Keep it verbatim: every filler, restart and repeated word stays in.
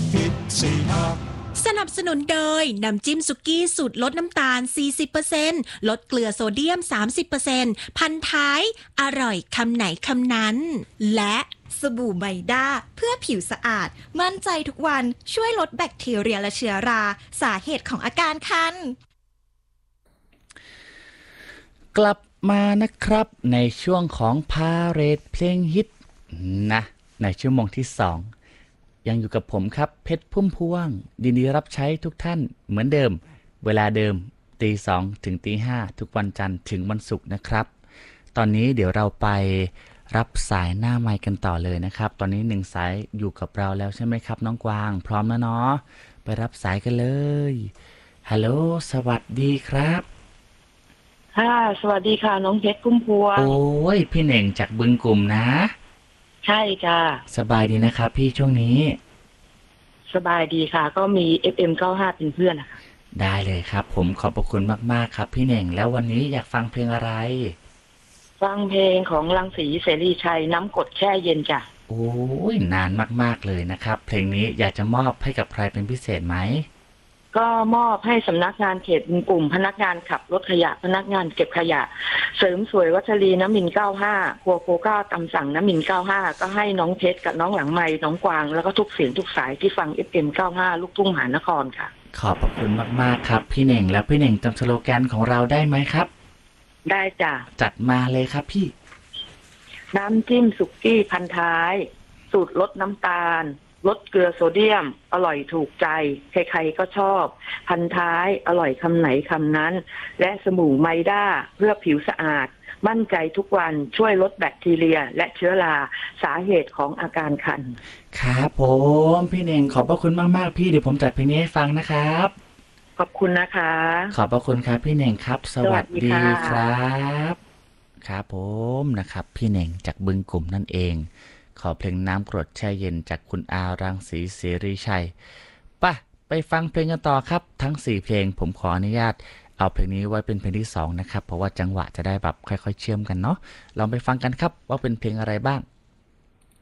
พิเศษสนับสนุนโดยน้ำจิ้มสุกี้สูตรลดน้ำตาล สี่สิบเปอร์เซ็นต์ ลดเกลือโซเดียม สามสิบเปอร์เซ็นต์ พันท้ายอร่อยคำไหนคำนั้นและสบู่ไมด้าเพื่อผิวสะอาดมั่นใจทุกวันช่วยลดแบคทีเรียและเชื้อราสาเหตุของอาการคันกลับมานะครับในช่วงของพาเรดเพลงฮิตนะในชั่วโมงที่สองยังอยู่กับผมครับเพชรพุ่มพวงยินดีรับใช้ทุกท่านเหมือนเดิมเวลาเดิมตีสองถึงตีห้าทุกวันจันทร์ถึงวันศุกร์นะครับตอนนี้เดี๋ยวเราไปรับสายหน้าไมค์กันต่อเลยนะครับตอนนี้หนึ่งสายอยู่กับเราแล้วใช่ไหมครับน้องกวางพร้อมแล้วเนาะไปรับสายกันเลยฮัลโหลสวัสดีครับค่ะสวัสดีค่ะน้องเพชรพุ่มพวงโอ้ยพี่เหน่งจากบึงกลุ่มนะใช่จ้ะสบายดีนะครับพี่ช่วงนี้สบายดีค่ะก็มี เอฟ เอ็ม เก้าสิบห้า เป็นเพื่อนนะคะได้เลยครับผมขอบพระคุณมากๆครับพี่เหน่งแล้ววันนี้อยากฟังเพลงอะไรฟังเพลงของรังสีเสรีชัยน้ำกรดแช่เย็นจ้ะโอ้ยนานมากๆเลยนะครับเพลงนี้อยากจะมอบให้กับใครเป็นพิเศษไหมก็มอบให้สำนักงานเขตบึงกลุ่มพนักงานขับรถขยะพนักงานเก็บขยะเสริมสวยวัชรีน้ำมินเก้าสิบห้าครัวโคก้าตำสั่งน้ำมินเก้าสิบห้าก็ให้น้องเพชรกับน้องหลังไม้น้องกวางแล้วก็ทุกเสียงทุกสายที่ฟัง เอฟ เอ็ม เก้าสิบห้า ลูกทุ่งมหานครค่ะขอบพระคุณมากๆครับพี่เหน่งแล้วพี่เหน่งจำสโลแกนของเราได้ไหมครับได้จ้ะจัดมาเลยครับพี่น้ำจิ้มสุกี้พันท้ายสูตรลดน้ำตาลลดเกลือโซเดียมอร่อยถูกใจใครๆก็ชอบพันท้ายอร่อยคำไหนคำนั้นและสบู่ไมด้าเพื่อผิวสะอาดมั่นใจทุกวันช่วยลดแบคทีเรียและเชื้อราสาเหตุของอาการคันครับผมพี่เน่งขอบพระคุณมากๆพี่เดี๋ยวผมจัดเพลงนี้ให้ฟังนะครับขอบคุณนะคะขอบพระคุณครับพี่เน่งครับสวัสดีครับครับผมนะครับพี่เน่งจากบึงกลุ่มนั่นเองขอเพลงน้ำกรดแช่เย็นจากคุณอารังสีเสรีชัยป่ะไปฟังเพลงกันต่อครับทั้งสี่เพลงผมขออนุญาตเอาเพลงนี้ไว้เป็นเพลงที่สองนะครับเพราะว่าจังหวะจะได้แบบค่อยๆเชื่อมกันเนาะลองไปฟังกันครับว่าเป็นเพลงอะไรบ้าง